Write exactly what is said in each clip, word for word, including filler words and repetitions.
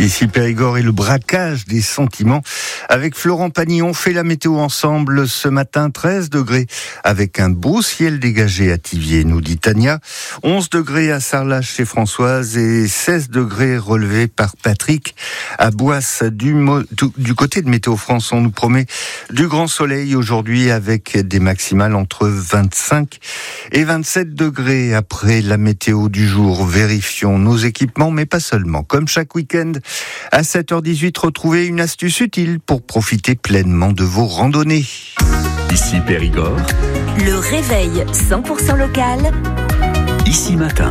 Ici Périgord et le braquage des sentiments. Avec Florent Pagny, on fait la météo ensemble ce matin, treize degrés avec un beau ciel dégagé à Thiviers, nous dit Tania. onze degrés à Sarlat chez Françoise et seize degrés relevés par Patrick à Boisse. Du, du côté de Météo France, on nous promet du grand soleil aujourd'hui avec des maximales entre vingt-cinq et vingt-sept degrés. Après la météo du jour, vérifions nos équipements, mais pas seulement. Comme chaque week-end, à sept heures dix-huit, retrouvez une astuce utile pour profiter pleinement de vos randonnées. Ici Périgord. Le réveil cent pour cent local. Ici Matin.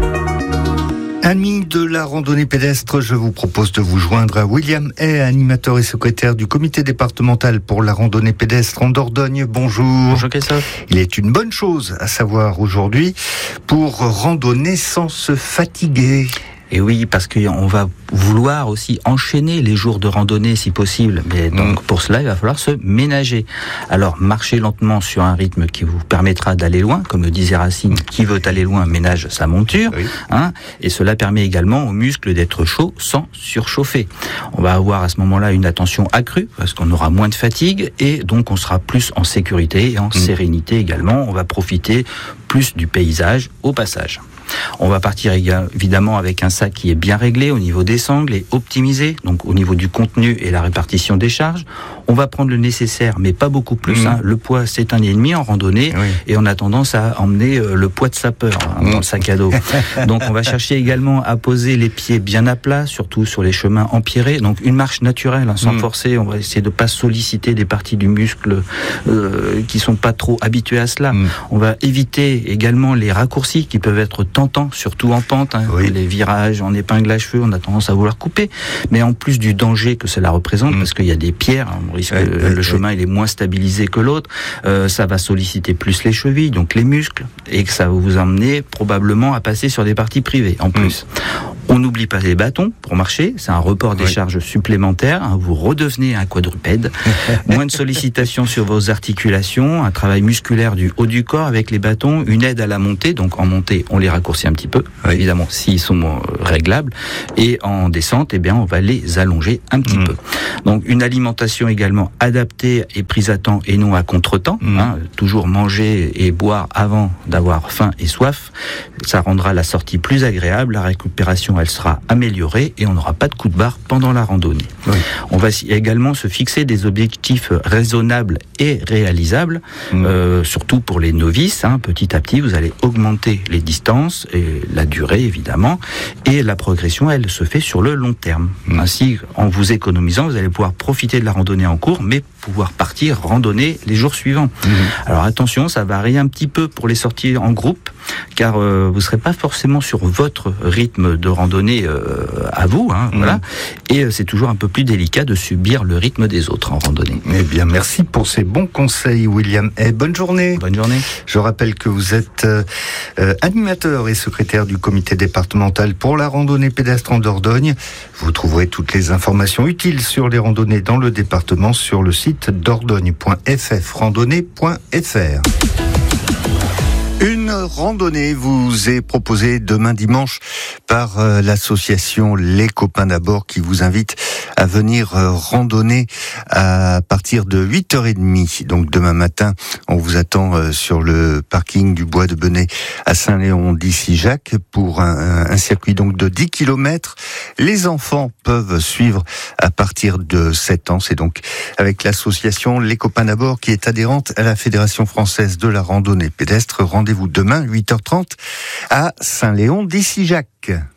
Amis de la randonnée pédestre, je vous propose de vous joindre à William Hay, animateur et secrétaire du comité départemental pour la randonnée pédestre en Dordogne. Bonjour. Bonjour Christophe. Il est une bonne chose à savoir aujourd'hui pour randonner sans se fatiguer. Et oui, parce qu'on va vouloir aussi enchaîner les jours de randonnée si possible. Mais donc pour cela, il va falloir se ménager. Alors marchez lentement sur un rythme qui vous permettra d'aller loin, comme le disait Racine, qui veut aller loin ménage sa monture. Oui. Hein, et cela permet également aux muscles d'être chauds sans surchauffer. On va avoir à ce moment-là une attention accrue, parce qu'on aura moins de fatigue, et donc on sera plus en sécurité et en mmh. sérénité également. On va profiter plus du paysage au passage. On va partir évidemment avec un sac qui est bien réglé au niveau des sangles et optimisé, donc au niveau du contenu et la répartition des charges. On va prendre le nécessaire, mais pas beaucoup plus. Mmh. Hein. Le poids, c'est un ennemi en randonnée, oui. et on a tendance à emmener le poids de sapeur hein, mmh. dans le sac à dos. Donc on va chercher également à poser les pieds bien à plat, surtout sur les chemins empierrés. Donc une marche naturelle, hein, sans mmh. forcer. On va essayer de pas solliciter des parties du muscle euh, qui sont pas trop habituées à cela. Mmh. On va éviter également les raccourcis qui peuvent être tentant, surtout en pente, hein, oui. les virages en épingle à cheveux, on a tendance à vouloir couper, mais en plus du danger que cela représente, mmh. parce qu'il y a des pierres, hein, on risque ouais, que ouais, le chemin ouais. il est moins stabilisé que l'autre, euh, ça va solliciter plus les chevilles, donc les muscles, et que ça va vous emmener probablement à passer sur des parties privées en plus. Mmh. On n'oublie pas les bâtons pour marcher, c'est un report des oui. charges supplémentaires, hein, vous redevenez un quadrupède, moins de sollicitations sur vos articulations, un travail musculaire du haut du corps avec les bâtons, une aide à la montée, donc en montée on les raccourcit un petit peu, oui. évidemment s'ils sont euh, réglables, et en descente, eh bien on va les allonger un petit mmh. peu. Donc une alimentation également adaptée et prise à temps et non à contre-temps, mmh. hein, toujours manger et boire avant d'avoir faim et soif, ça rendra la sortie plus agréable, la récupération elle sera améliorée et on n'aura pas de coup de barre pendant la randonnée. Oui. On va également se fixer des objectifs raisonnables et réalisables, mmh. euh, surtout pour les novices, hein, petit à petit vous allez augmenter les distances et la durée évidemment, et la progression elle se fait sur le long terme. Mmh. Ainsi, en vous économisant, vous allez pouvoir profiter de la randonnée en cours, mais pouvoir partir randonner les jours suivants. Mmh. Alors attention, ça varie un petit peu pour les sorties en groupe, car euh, vous ne serez pas forcément sur votre rythme de randonnée euh, à vous, hein, mmh. voilà, et euh, c'est toujours un peu plus délicat de subir le rythme des autres en randonnée. Eh bien, merci pour ces bons conseils, William. Et bonne journée. Bonne journée. Je rappelle que vous êtes euh, euh, animateur et secrétaire du comité départemental pour la randonnée pédestre en Dordogne. Vous trouverez toutes les informations utiles sur les randonnées dans le département sur le site dordogne point f f randonnée point f r. Une randonnée vous est proposée demain dimanche par euh, l'association Les Copains d'Abord qui vous invite à venir euh, randonner à partir de huit heures trente. Donc demain matin, on vous attend euh, sur le parking du Bois de Benay à Saint-Léon d'ici Jacques pour un, un circuit donc de dix kilomètres. Les enfants peuvent suivre à partir de sept ans. C'est donc avec l'association Les Copains d'Abord qui est adhérente à la Fédération française de la randonnée pédestre. Rendez-vous demain, huit heures trente, à Saint-Léon d'ici Jacques.